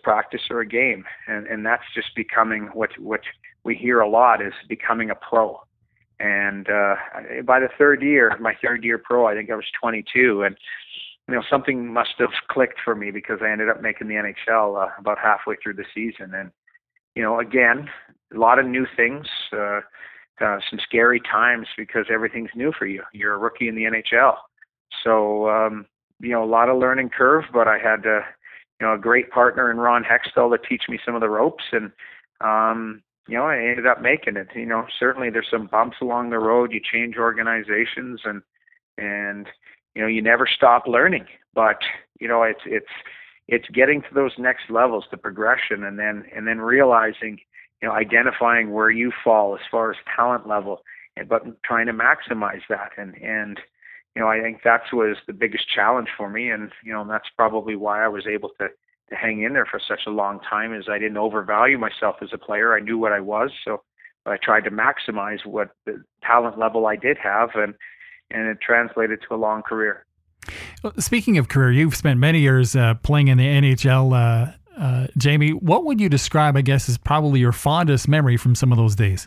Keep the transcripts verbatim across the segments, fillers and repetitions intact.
practice or a game. And, and that's just becoming what, what we hear a lot is becoming a pro. And uh, by the third year, my third year pro, I think I was twenty-two. And, you know, something must have clicked for me because I ended up making the N H L uh, about halfway through the season. And, you know, again, a lot of new things, uh, uh, some scary times because everything's new for you. You're a rookie in the N H L. So, um, you know, a lot of learning curve, but I had, uh, you know, a great partner in Ron Hextall to teach me some of the ropes. And, um, you know, I ended up making it. You know, certainly there's some bumps along the road. You change organizations and, and, you know, you never stop learning, but, you know, it's, it's, it's getting to those next levels, the progression, and then, and then realizing, you know, identifying where you fall as far as talent level, and, but trying to maximize that. And, and, you know, I think that was the biggest challenge for me. And, you know, that's probably why I was able to, to hang in there for such a long time, is I didn't overvalue myself as a player. I knew what I was. So I tried to maximize what the talent level I did have, and, and it translated to a long career. Well, speaking of career, you've spent many years uh, playing in the N H L. Uh, uh, Jamie, what would you describe, I guess, as probably your fondest memory from some of those days?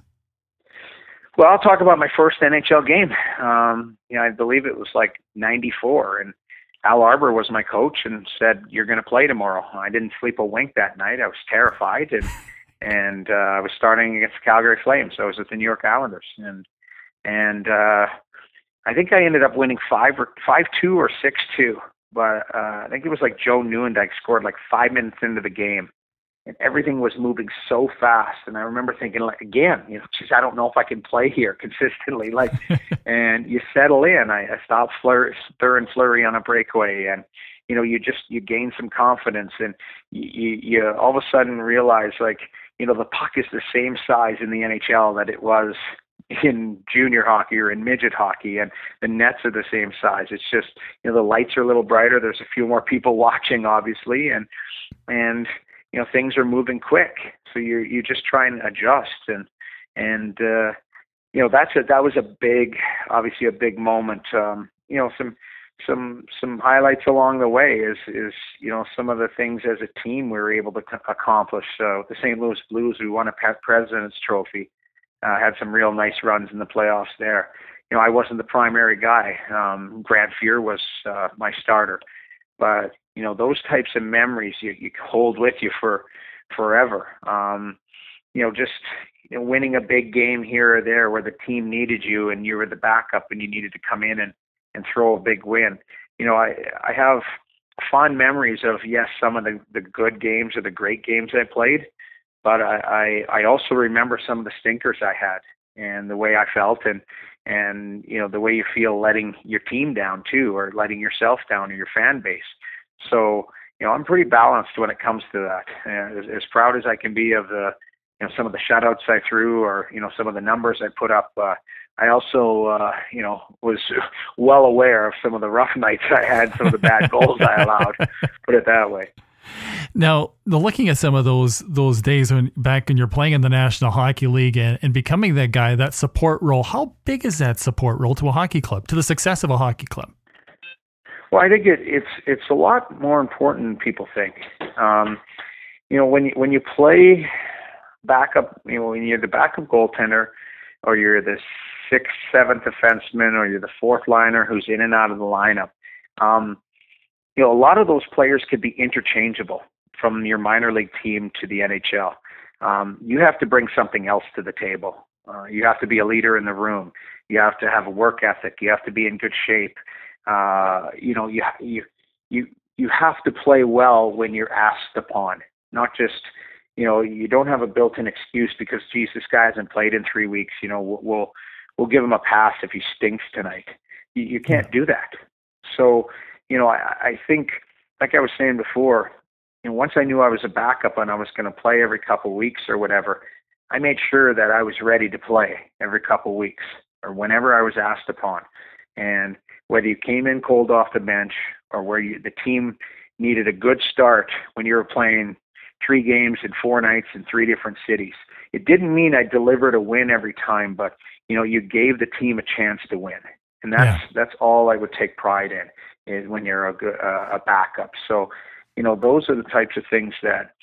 Well, I'll talk about my first N H L game. Um, you know, I believe it was like ninety-four, and Al Arbor was my coach and said, "You're going to play tomorrow." I didn't sleep a wink that night. I was terrified, and and uh, I was starting against the Calgary Flames. So I was with the New York Islanders, and and uh, I think I ended up winning five or five two or six two. But uh, I think it was like Joe Nieuwendyk scored like five minutes into the game, and everything was moving so fast. And I remember thinking, like, again, you know, geez, I don't know if I can play here consistently. Like, and you settle in. I, I stopped flur- stir and flurry on a breakaway, and you know, you just you gain some confidence, and you, you, you all of a sudden realize, like, you know, the puck is the same size in the N H L that it was in junior hockey or in midget hockey, and the nets are the same size. It's just, you know, the lights are a little brighter. There's a few more people watching, obviously, and and you know, things are moving quick. So you you just try and adjust, and and uh, you know, that's a, that was a big, obviously a big moment. Um, you know, some some some highlights along the way is is you know, some of the things as a team we were able to c- accomplish. Uh, the Saint Louis Blues, we won a President's Trophy. Uh, had some real nice runs in the playoffs there. You know, I wasn't the primary guy. Um, Grant Fuhr was uh, my starter. But, you know, those types of memories you, you hold with you for forever. Um, you know, just you know, winning a big game here or there where the team needed you and you were the backup and you needed to come in and, and throw a big win. You know, I, I have fond memories of, yes, some of the, the good games or the great games I played. But I, I, I also remember some of the stinkers I had and the way I felt, and, and, you know, the way you feel letting your team down too, or letting yourself down or your fan base. So, you know, I'm pretty balanced when it comes to that. And as, as proud as I can be of the, you know, some of the shutouts I threw, or, you know, some of the numbers I put up, uh, I also, uh, you know, was well aware of some of the rough nights I had, some of the bad goals I allowed, put it that way. Now, the, looking at some of those those days when back when you're playing in the National Hockey League and, and becoming that guy, that support role, how big is that support role to a hockey club, to the success of a hockey club? Well, I think it, it's it's a lot more important than people think. Um, you know, when you, when you play backup, you know, when you're the backup goaltender, or you're the sixth, seventh defenseman, or you're the fourth liner who's in and out of the lineup. Um, You know, a lot of those players could be interchangeable from your minor league team to the N H L. Um, you have to bring something else to the table. Uh, you have to be a leader in the room. You have to have a work ethic. You have to be in good shape. Uh, you know, you you you you have to play well when you're asked upon. Not just, you know, you don't have a built-in excuse because, geez, this guy hasn't played in three weeks. You know, we'll we'll, we'll give him a pass if he stinks tonight. You, you can't do that. So, you know, I, I think, like I was saying before, you know, once I knew I was a backup and I was going to play every couple of weeks or whatever, I made sure that I was ready to play every couple of weeks or whenever I was asked upon. And whether you came in cold off the bench or where you, the team needed a good start when you were playing three games in four nights in three different cities, it didn't mean I delivered a win every time, but, you know, you gave the team a chance to win. And that's, yeah. that's all I would take pride in. Is when you're a, good, uh, a backup. So, you know, those are the types of things that